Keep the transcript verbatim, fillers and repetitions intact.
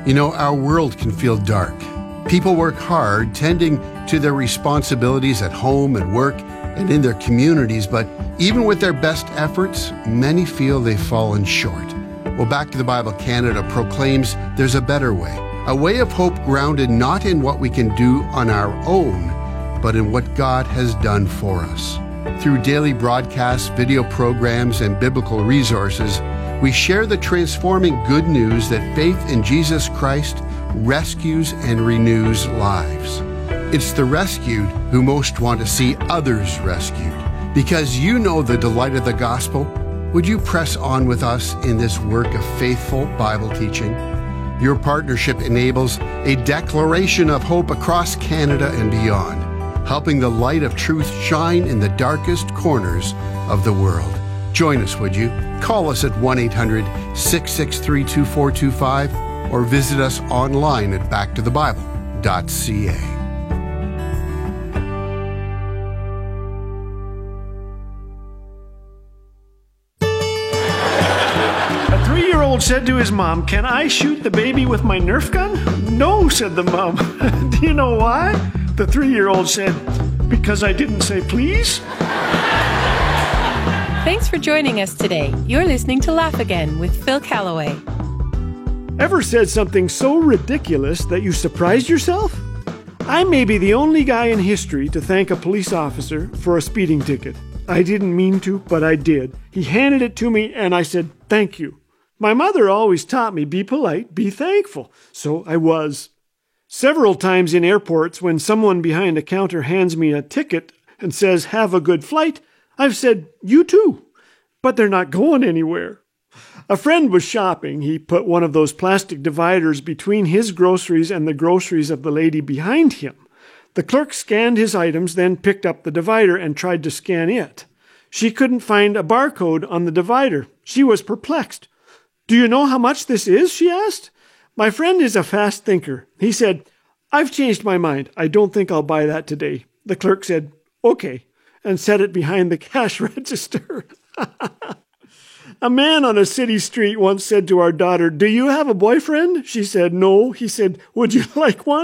You know, our world can feel dark. People work hard tending to their responsibilities at home and work and in their communities, but even with their best efforts, many feel they've fallen short. Well, Back to the Bible Canada proclaims there's a better way, a way of hope grounded not in what we can do on our own, but in what God has done for us. Through daily broadcasts, video programs, and biblical resources, we share the transforming good news that faith in Jesus Christ rescues and renews lives. It's the rescued who most want to see others rescued. Because you know the delight of the gospel, would you press on with us in this work of faithful Bible teaching? Your partnership enables a declaration of hope across Canada and beyond, helping the light of truth shine in the darkest corners of the world. Join us, would you? Call us at one eight hundred, six six three, two four two five or visit us online at back to the bible dot c a. A three-year-old said to his mom, "Can I shoot the baby with my Nerf gun?" "No," said the mom. "Do you know why?" The three-year-old said, "Because I didn't say please." Thanks for joining us today. You're listening to Laugh Again with Phil Callaway. Ever said something so ridiculous that you surprised yourself? I may be the only guy in history to thank a police officer for a speeding ticket. I didn't mean to, but I did. He handed it to me and I said, "Thank you." My mother always taught me, be polite, be thankful. So I was. Several times in airports, when someone behind a counter hands me a ticket and says, "Have a good flight," I've said, "You too," but they're not going anywhere. A friend was shopping. He put one of those plastic dividers between his groceries and the groceries of the lady behind him. The clerk scanned his items, then picked up the divider and tried to scan it. She couldn't find a barcode on the divider. She was perplexed. "Do you know how much this is?" she asked. My friend is a fast thinker. He said, "I've changed my mind. I don't think I'll buy that today." The clerk said, "Okay," and set it behind the cash register. A man on a city street once said to our daughter, "Do you have a boyfriend?" She said, "No." He said, "Would you like one?"